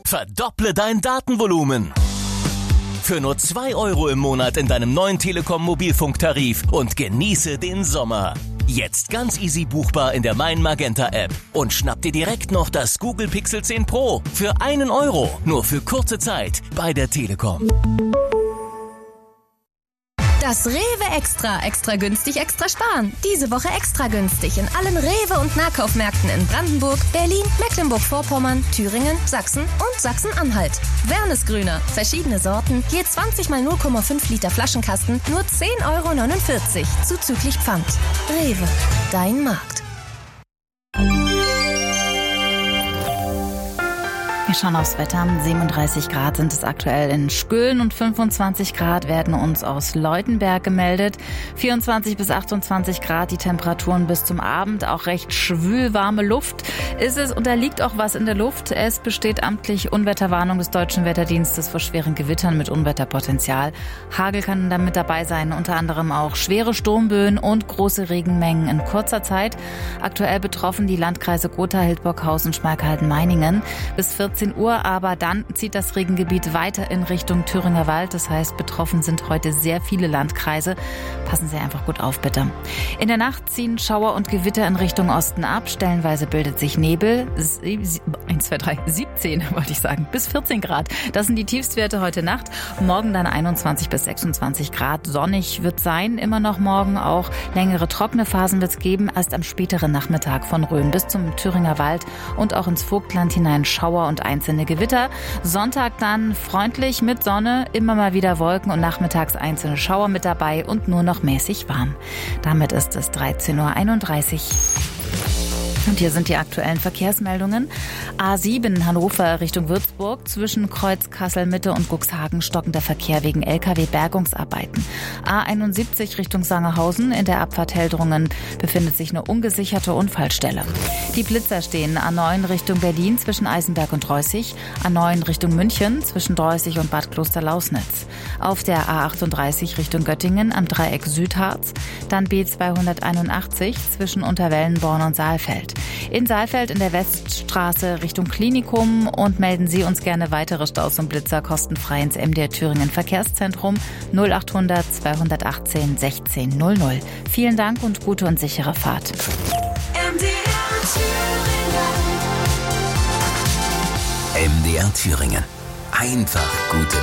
Verdopple dein Datenvolumen. Für nur 2 € im Monat in deinem neuen Telekom Mobilfunktarif und genieße den Sommer. Jetzt ganz easy buchbar in der Mein Magenta App. Und schnapp dir direkt noch das Google Pixel 10 Pro für 1 €. Nur für kurze Zeit bei der Telekom. Das Rewe Extra günstig, extra sparen. Diese Woche extra günstig in allen Rewe- und Nahkaufmärkten in Brandenburg, Berlin, Mecklenburg-Vorpommern, Thüringen, Sachsen und Sachsen-Anhalt. Wernesgrüner, verschiedene Sorten, je 20 mal 0,5 Liter Flaschenkasten, nur 10,49 € zuzüglich Pfand. Rewe, dein Markt. Wir schauen aufs Wetter. 37 Grad sind es aktuell in Schköln und 25 Grad werden uns aus Leutenberg gemeldet. 24 bis 28 Grad die Temperaturen bis zum Abend. Auch recht schwülwarme Luft ist es und da liegt auch was in der Luft. Es besteht amtlich Unwetterwarnung des Deutschen Wetterdienstes vor schweren Gewittern mit Unwetterpotenzial. Hagel kann damit dabei sein, unter anderem auch schwere Sturmböen und große Regenmengen in kurzer Zeit. Aktuell betroffen die Landkreise Gotha, Hildburghausen, Schmalkalden-Meiningen. Bis 14 Uhr, aber dann zieht das Regengebiet weiter in Richtung Thüringer Wald. Das heißt, betroffen sind heute sehr viele Landkreise. Passen Sie einfach gut auf, bitte. In der Nacht ziehen Schauer und Gewitter in Richtung Osten ab. Stellenweise bildet sich Nebel. 17 wollte ich sagen, bis 14 Grad. Das sind die Tiefstwerte heute Nacht. Morgen dann 21 bis 26 Grad. Sonnig wird sein, immer noch morgen auch. Längere trockene Phasen wird es geben. Erst am späteren Nachmittag von Rhön bis zum Thüringer Wald und auch ins Vogtland hinein Schauer und einzelne Gewitter. Sonntag dann freundlich mit Sonne, immer mal wieder Wolken und nachmittags einzelne Schauer mit dabei und nur noch mäßig warm. Damit ist es 13:31 Uhr. Und hier sind die aktuellen Verkehrsmeldungen. A7 Hannover Richtung Würzburg. Zwischen Kreuz Kassel-Mitte und Cuxhagen stockender Verkehr wegen LKW-Bergungsarbeiten. A71 Richtung Sangerhausen. In der Abfahrt Heldrungen befindet sich eine ungesicherte Unfallstelle. Die Blitzer stehen A9 Richtung Berlin zwischen Eisenberg und Reußig. A9 Richtung München zwischen Reußig und Bad Kloster-Lausnitz. Auf der A38 Richtung Göttingen am Dreieck Südharz. Dann B281 zwischen Unterwellenborn und Saalfeld. In Saalfeld in der Weststraße Richtung Klinikum und melden Sie uns gerne weitere Staus und Blitzer kostenfrei ins MDR Thüringen Verkehrszentrum 0800 218 16 00. Vielen Dank und gute und sichere Fahrt. MDR Thüringen. Einfach gute